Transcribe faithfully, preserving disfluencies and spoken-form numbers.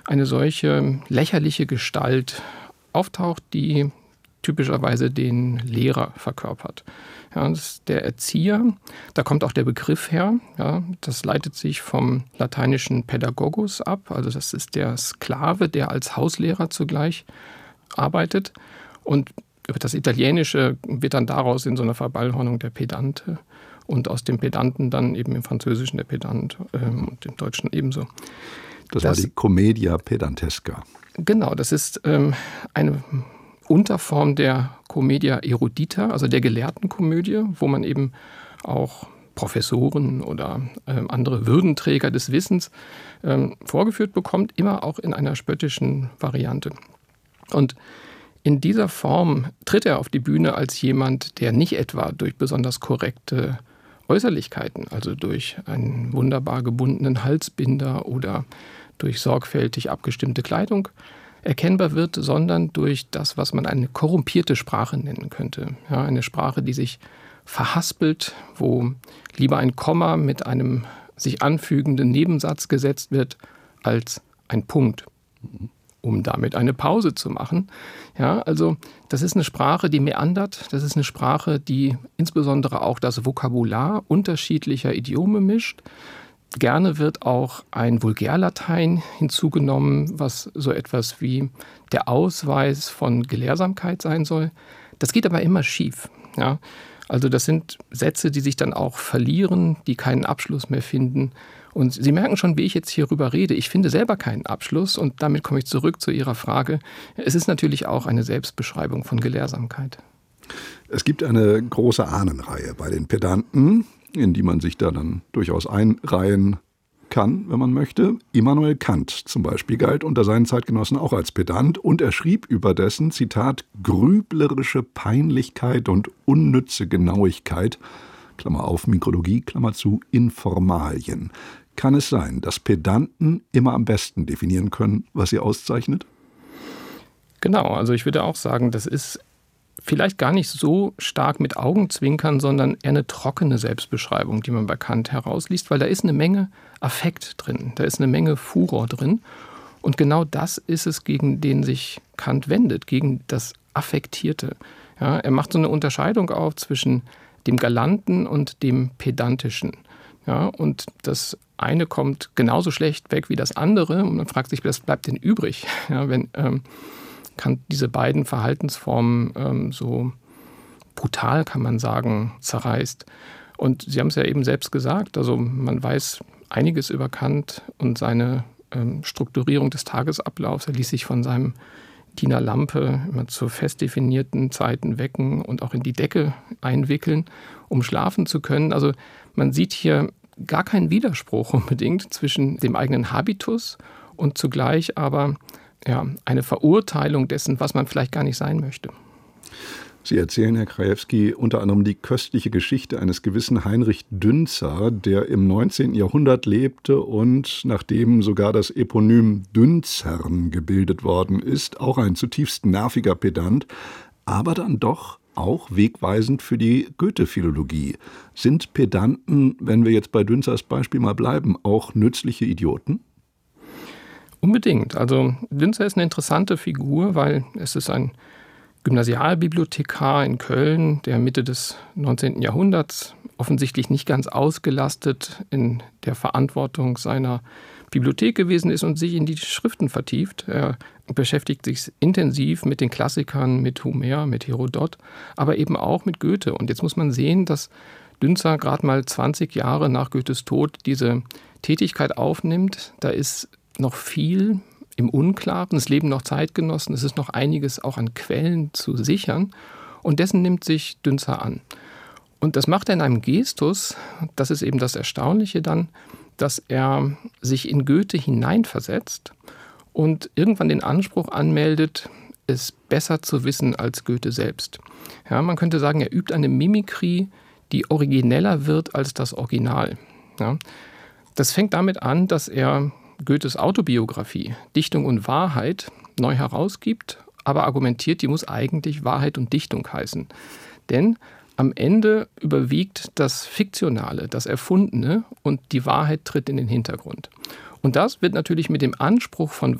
eine solche lächerliche Gestalt auftaucht, die typischerweise den Lehrer verkörpert. Ja, das ist der Erzieher, da kommt auch der Begriff her. Ja, das leitet sich vom lateinischen Pädagogus ab, also das ist der Sklave, der als Hauslehrer zugleich arbeitet. Und das Italienische wird dann daraus in so einer Verballhornung der Pedante und aus dem Pedanten dann eben im Französischen der Pedant ähm, und im Deutschen ebenso. Das, das war die Commedia Pedantesca. Genau, das ist ähm, eine Unterform der Commedia erudita, also der Gelehrtenkomödie, wo man eben auch Professoren oder äh, andere Würdenträger des Wissens ähm, vorgeführt bekommt, immer auch in einer spöttischen Variante. Und in dieser Form tritt er auf die Bühne als jemand, der nicht etwa durch besonders korrekte Äußerlichkeiten, also durch einen wunderbar gebundenen Halsbinder oder durch sorgfältig abgestimmte Kleidung erkennbar wird, sondern durch das, was man eine korrumpierte Sprache nennen könnte. Ja, eine Sprache, die sich verhaspelt, wo lieber ein Komma mit einem sich anfügenden Nebensatz gesetzt wird, als ein Punkt, um damit eine Pause zu machen. Ja, also das ist eine Sprache, die meandert. Das ist eine Sprache, die insbesondere auch das Vokabular unterschiedlicher Idiome mischt. Gerne wird auch ein Vulgärlatein hinzugenommen, was so etwas wie der Ausweis von Gelehrsamkeit sein soll. Das geht aber immer schief. Ja? Also das sind Sätze, die sich dann auch verlieren, die keinen Abschluss mehr finden. Und Sie merken schon, wie ich jetzt hierüber rede. Ich finde selber keinen Abschluss und damit komme ich zurück zu Ihrer Frage. Es ist natürlich auch eine Selbstbeschreibung von Gelehrsamkeit. Es gibt eine große Ahnenreihe bei den Pedanten, in die man sich da dann durchaus einreihen kann, wenn man möchte. Immanuel Kant zum Beispiel galt unter seinen Zeitgenossen auch als Pedant und er schrieb über dessen, Zitat, grüblerische Peinlichkeit und unnütze Genauigkeit, Klammer auf, Mikrologie, Klammer zu, Informalien. Kann es sein, dass Pedanten immer am besten definieren können, was sie auszeichnet? Genau, also ich würde auch sagen, das ist vielleicht gar nicht so stark mit Augenzwinkern, sondern eher eine trockene Selbstbeschreibung, die man bei Kant herausliest, weil da ist eine Menge Affekt drin, da ist eine Menge Furor drin. Und genau das ist es, gegen den sich Kant wendet, gegen das Affektierte. Ja, er macht so eine Unterscheidung auf zwischen dem Galanten und dem Pedantischen. Ja, und das eine kommt genauso schlecht weg wie das andere. Und man fragt sich, was bleibt denn übrig, ja, wenn ähm, Kant diese beiden Verhaltensformen ähm, so brutal, kann man sagen, zerreißt. Und Sie haben es ja eben selbst gesagt, also man weiß einiges über Kant und seine ähm, Strukturierung des Tagesablaufs. Er ließ sich von seinem Diener Lampe immer zu fest definierten Zeiten wecken und auch in die Decke einwickeln, um schlafen zu können. Also man sieht hier gar keinen Widerspruch unbedingt zwischen dem eigenen Habitus und zugleich aber ja, eine Verurteilung dessen, was man vielleicht gar nicht sein möchte. Sie erzählen, Herr Krajewski, unter anderem die köstliche Geschichte eines gewissen Heinrich Dünzer, der im neunzehnten Jahrhundert lebte und nachdem sogar das Eponym Dünzern gebildet worden ist, auch ein zutiefst nerviger Pedant, aber dann doch auch wegweisend für die Goethe-Philologie. Sind Pedanten, wenn wir jetzt bei Dünzers Beispiel mal bleiben, auch nützliche Idioten? Unbedingt. Also Dünzer ist eine interessante Figur, weil es ist ein Gymnasialbibliothekar in Köln, der Mitte des neunzehnten Jahrhunderts, offensichtlich nicht ganz ausgelastet in der Verantwortung seiner Bibliothek gewesen ist und sich in die Schriften vertieft. Er beschäftigt sich intensiv mit den Klassikern, mit Homer, mit Herodot, aber eben auch mit Goethe. Und jetzt muss man sehen, dass Dünzer gerade mal zwanzig Jahre nach Goethes Tod diese Tätigkeit aufnimmt. Da ist noch viel im Unklaren, es leben noch Zeitgenossen, es ist noch einiges auch an Quellen zu sichern und dessen nimmt sich Dünzer an. Und das macht er in einem Gestus, das ist eben das Erstaunliche dann, dass er sich in Goethe hineinversetzt und irgendwann den Anspruch anmeldet, es besser zu wissen als Goethe selbst. Ja, man könnte sagen, er übt eine Mimikrie, die origineller wird als das Original. Ja, das fängt damit an, dass er Goethes Autobiografie, Dichtung und Wahrheit, neu herausgibt, aber argumentiert, die muss eigentlich Wahrheit und Dichtung heißen. Denn am Ende überwiegt das Fiktionale, das Erfundene und die Wahrheit tritt in den Hintergrund. Und das wird natürlich mit dem Anspruch von